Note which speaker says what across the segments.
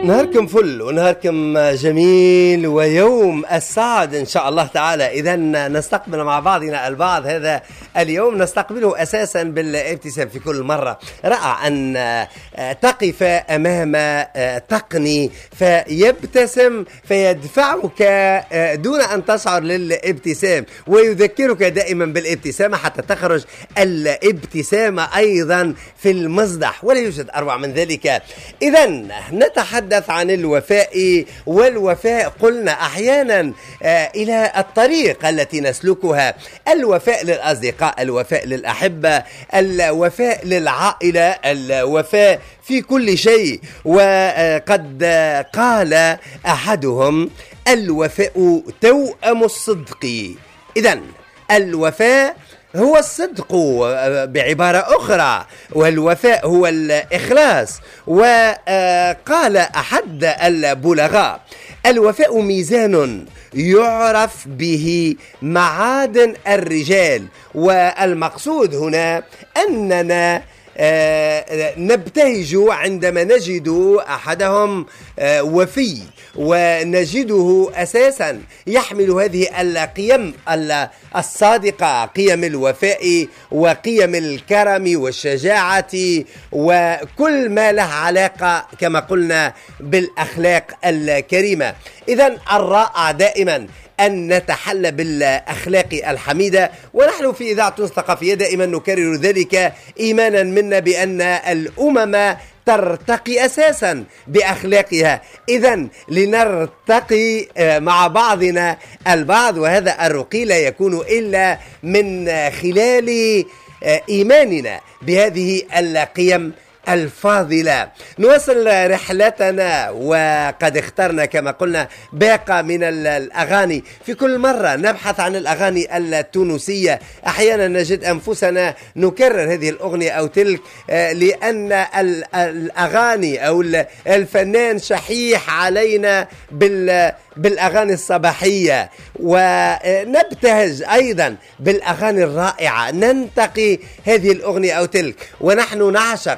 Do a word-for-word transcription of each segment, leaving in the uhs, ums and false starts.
Speaker 1: نهاركم فل ونهاركم جميل ويوم السعد إن شاء الله تعالى. إذا نستقبل مع بعضنا البعض هذا اليوم، نستقبله أساسا بالابتسام في كل مرة. رأى أن تقف أمام تقني فيبتسم فيدفعك دون أن تشعر للابتسام، ويذكرك دائما بالابتسامة حتى تخرج الابتسامة أيضا في المصدح، ولا يوجد أروع من ذلك. إذا نتحدث عن الوفاء، والوفاء قلنا أحيانا آه إلى الطريق التي نسلكها، الوفاء للأصدقاء، الوفاء للأحبة، الوفاء للعائلة، الوفاء في كل شيء. وقد قال أحدهم: الوفاء توأم الصدق. إذن الوفاء هو الصدق بعبارة أخرى، والوفاء هو الإخلاص. وقال أحد البلغاء: الوفاء ميزان يعرف به معادن الرجال. والمقصود هنا أننا آه نبتهج عندما نجد أحدهم آه وفي، ونجده أساسا يحمل هذه القيم الصادقة، قيم الوفاء وقيم الكرم والشجاعة وكل ما له علاقة كما قلنا بالأخلاق الكريمة. إذن الرائع دائما أن نتحلى بالأخلاق الحميدة، ونحن في إذاعة ثقافية دائما نكرر ذلك إيمانا منا بأن الأمم ترتقي أساسا بأخلاقها. إذن لنرتقي مع بعضنا البعض، وهذا الرقي لا يكون إلا من خلال إيماننا بهذه القيم الفاضلة. نواصل رحلتنا، وقد اخترنا كما قلنا باقة من الأغاني. في كل مرة نبحث عن الأغاني التونسية، أحيانا نجد أنفسنا نكرر هذه الأغنية أو تلك لأن الأغاني أو الفنان شحيح علينا بال بالأغاني الصباحية، ونبتهج أيضا بالأغاني الرائعة، ننتقي هذه الأغنية أو تلك. ونحن نعشق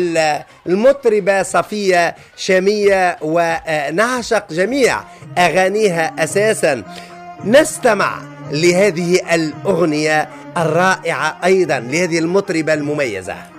Speaker 1: المطربة صفية شامية ونعشق جميع أغانيها أساسا. نستمع لهذه الأغنية الرائعة أيضا لهذه المطربة المميزة.